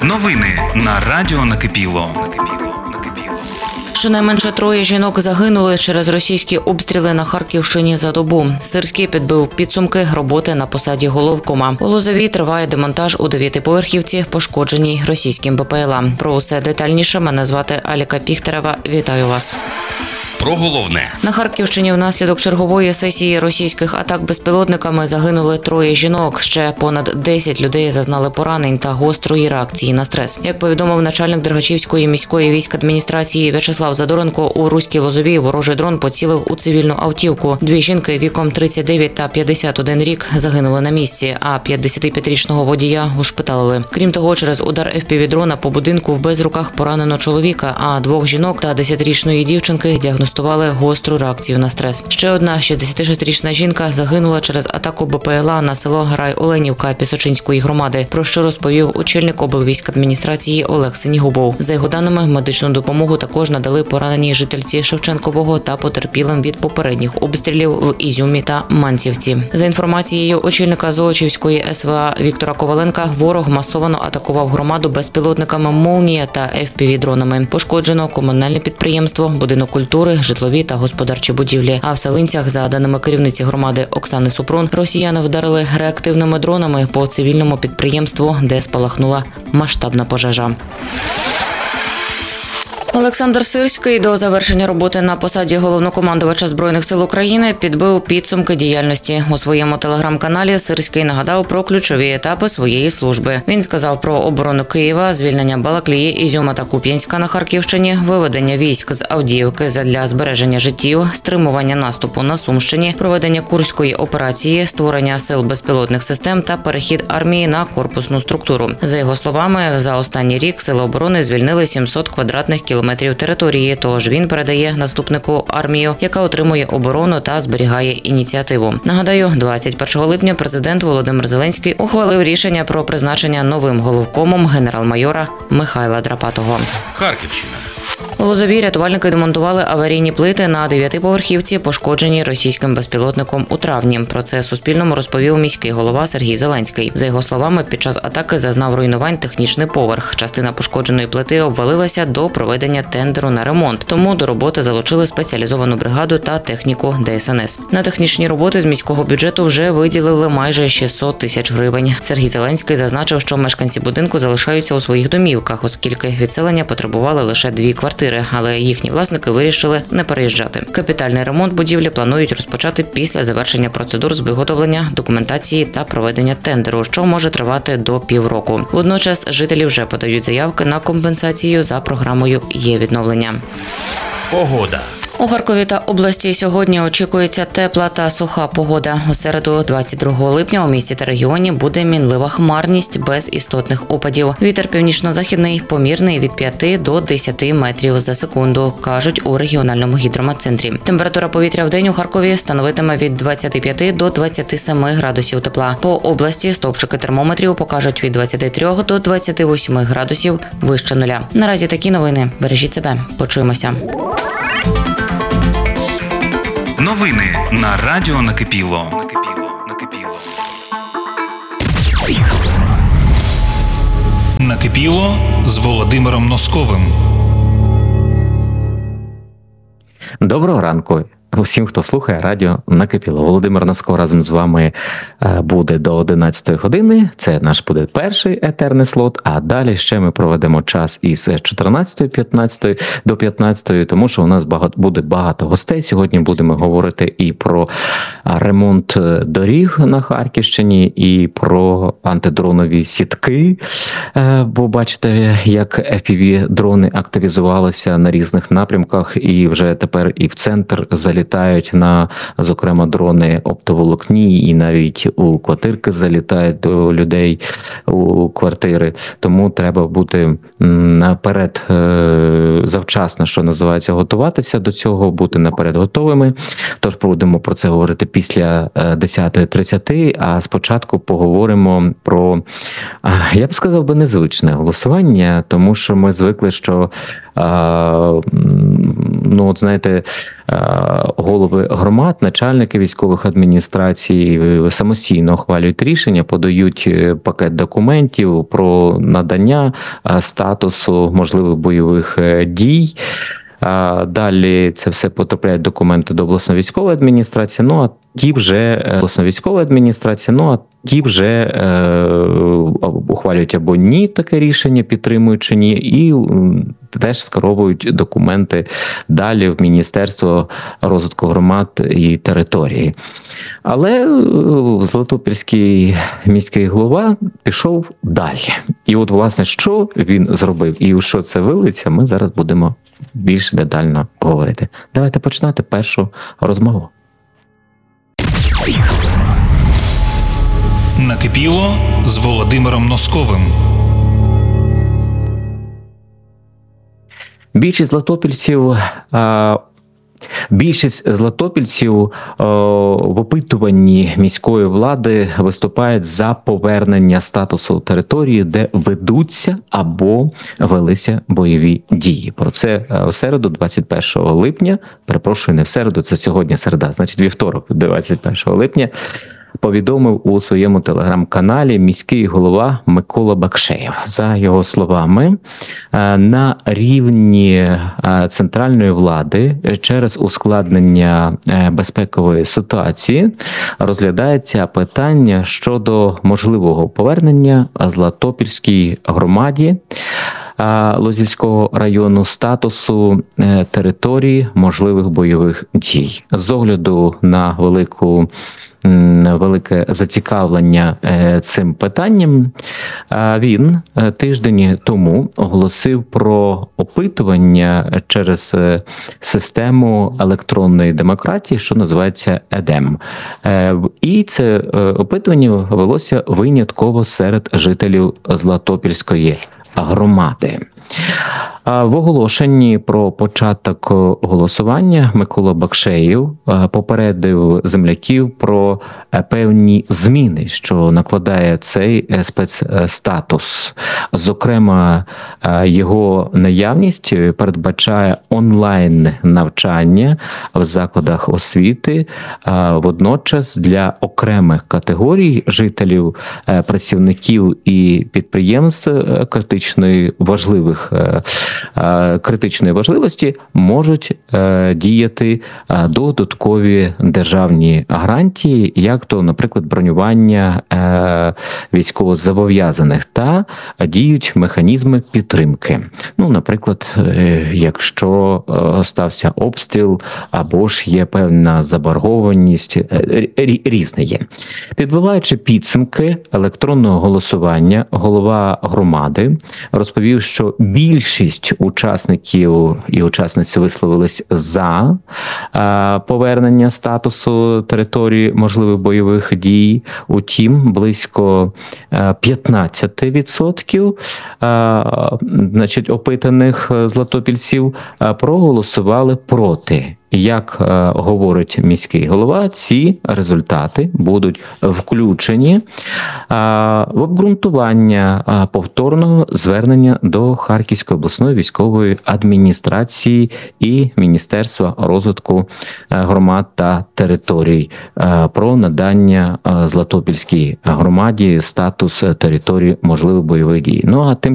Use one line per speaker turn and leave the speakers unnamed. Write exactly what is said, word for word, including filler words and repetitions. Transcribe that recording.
Новини на Радіо Накипіло.
Щонайменше троє жінок загинули через російські обстріли на Харківщині за добу. Сирський підбив підсумки роботи на посаді головкома. У Лозовій триває демонтаж у дев'ятиповерхівці, пошкодженій російським БПЛА. Про усе детальніше мене звати Аліка Піхтерева. Вітаю вас.
Про головне.
На Харківщині внаслідок чергової сесії російських атак безпілотниками загинули троє жінок. Ще понад десять людей зазнали поранень та гострої реакції на стрес. Як повідомив начальник Дергачівської міської військадміністрації В'ячеслав Задоренко, у Руській Лозовій ворожий дрон поцілив у цивільну автівку. Дві жінки віком тридцять дев'ять та п'ятдесят один рік загинули на місці, а п'ятдесятип'ятирічного водія ушпиталили. Крім того, через удар еф пі ві-дрона по будинку в безруках поранено чоловіка, а двох жінок та десятирічної дівчинки діагностували гостру реакцію на стрес. Ще одна шістдесятишестирічна жінка загинула через атаку БПЛА на село Рай-Оленівка Пісочинської громади, про що розповів очільник облвійськадміністрації Олег Синігубов. За його даними, медичну допомогу також надали поранені жительці Шевченкового та потерпілим від попередніх обстрілів в Ізюмі та Манцівці. За інформацією очільника Золочівської ес ве а Віктора Коваленка, ворог масово атакував громаду безпілотниками «Молнія» та еф пі ві-дронами. Пошкоджено комунальне підприємство, будинок культури, житлові та господарчі будівлі. А в Савинцях, за даними керівниці громади Оксани Супрун, росіяни вдарили реактивними дронами по цивільному підприємству, де спалахнула масштабна пожежа. Олександр Сирський до завершення роботи на посаді головнокомандувача Збройних сил України підбив підсумки діяльності. У своєму телеграм-каналі Сирський нагадав про ключові етапи своєї служби. Він сказав про оборону Києва, звільнення Балаклії, Ізюма та Куп'янська на Харківщині, виведення військ з Авдіївки задля збереження життів, стримування наступу на Сумщині, проведення Курської операції, створення сил безпілотних систем та перехід армії на корпусну структуру. За його словами, за останній рік Сили оборони звільнили сімсот квадратних кілометрів кілометрів території, тож він передає наступнику армію, яка отримує оборону та зберігає ініціативу. Нагадаю, двадцять першого липня президент Володимир Зеленський ухвалив рішення про призначення новим головкомом генерал-майора Михайла Драпатого.
Харківщина.
У Лозовій рятувальники демонтували аварійні плити на дев'ятиповерхівці, пошкодженій російським безпілотником у травні. Про це Суспільному розповів міський голова Сергій Зеленський. За його словами, під час атаки зазнав руйнувань технічний поверх. Частина пошкодженої плити обвалилася до проведення тендеру на ремонт, тому до роботи залучили спеціалізовану бригаду та техніку де ес ен ес. На технічні роботи з міського бюджету вже виділили майже шістсот тисяч гривень. Сергій Зеленський зазначив, що мешканці будинку залишаються у своїх домівках, оскільки відселення потребували лише дві квартири, але їхні власники вирішили не переїжджати. Капітальний ремонт будівлі планують розпочати після завершення процедур з виготовлення документації та проведення тендеру, що може тривати до півроку. Водночас жителі вже подають заявки на компенсацію за програмою «Є-відновлення».
Погода.
У Харкові та області сьогодні очікується тепла та суха погода. У середу, двадцять другого липня, у місті та регіоні буде мінлива хмарність без істотних опадів. Вітер північно-західний помірний від п'яти до десяти метрів за секунду, кажуть у регіональному гідрометцентрі. Температура повітря в день у Харкові становитиме від двадцяти п'яти до двадцяти семи градусів тепла. По області стовпчики термометрів покажуть від двадцяти трьох до двадцяти восьми градусів вище нуля. Наразі такі новини. Бережіть себе. Почуємося.
Новини на Радіо Накипіло. Накипіло з Володимиром Носковим.
Доброго ранку усім, хто слухає радіо Накипіло. Володимир Носков разом з вами буде до одинадцятої години. Це наш буде перший етерний слот, а далі ще ми проведемо час із чотирнадцятої п'ятнадцятої до п'ятнадцятої, тому що у нас багато, буде багато гостей. Сьогодні будемо говорити і про ремонт доріг на Харківщині, і про антидронові сітки. Бо бачите, як еф пі ві-дрони активізувалися на різних напрямках, і вже тепер і в центр залітають. Літають на, зокрема, дрони оптоволокні, і навіть у квартирки залітають до людей у квартири. Тому треба бути наперед завчасно, що називається, готуватися до цього, бути наперед готовими. Тож будемо про це говорити після десятої тридцяти, а спочатку поговоримо про, я б сказав би, незвичне голосування, тому що ми звикли, що ну, от знаєте, голови громад, начальники військових адміністрацій самостійно ухвалюють рішення, подають пакет документів про надання статусу можливих бойових дій. Далі це все потрапляють документи до обласної військової адміністрації, ну а ті вже обласної військової адміністрації, ну а ті вже е, ухвалюють або ні таке рішення, підтримують чи ні, і теж скеровують документи далі в Міністерство розвитку громад і території. Але Златопільський міський голова пішов далі. І от, власне, що він зробив і у що це вилиться, ми зараз будемо більш детально говорити. Давайте починати першу розмову.
Накипіло з Володимиром Носковим.
Більшість златопільців, більшість златопільців в опитуванні міської влади виступають за повернення статусу території, де ведуться або велися бойові дії. Про це в середу, двадцять першого липня, перепрошую, не в середу, це сьогодні середа, значить вівторок, двадцять першого липня, повідомив у своєму телеграм-каналі міський голова Микола Бакшеєв. За його словами, на рівні центральної влади через ускладнення безпекової ситуації розглядається питання щодо можливого повернення Златопільській громаді Лозівського району статусу території можливих бойових дій. З огляду на велику велике зацікавлення цим питанням, він тиждень тому оголосив про опитування через систему електронної демократії, що називається ЕДЕМ. І це опитування велося винятково серед жителів Златопільської громади. В оголошенні про початок голосування Микола Бакшеєв попередив земляків про певні зміни, що накладає цей спецстатус. Зокрема, його наявність передбачає онлайн-навчання в закладах освіти, водночас для окремих категорій жителів, працівників і підприємств критичної важливих критичної важливості можуть діяти додаткові державні гарантії, як то, наприклад, бронювання військовозобов'язаних, та діють механізми підтримки. Ну, наприклад, якщо стався обстріл або ж є певна заборгованість, різне є. Підбиваючи підсумки електронного голосування, голова громади розповів, що більшість учасників і учасниць висловились за повернення статусу території можливих бойових дій. Утім, близько п'ятнадцять відсотків значить, опитаних златопільців проголосували проти. Як е, говорить міський голова, ці результати будуть включені е, в обґрунтування е, повторного звернення до Харківської обласної військової адміністрації і Міністерства розвитку е, громад та територій е, про надання е, Златопільській громаді статус території можливих бойових дій. Ну а тим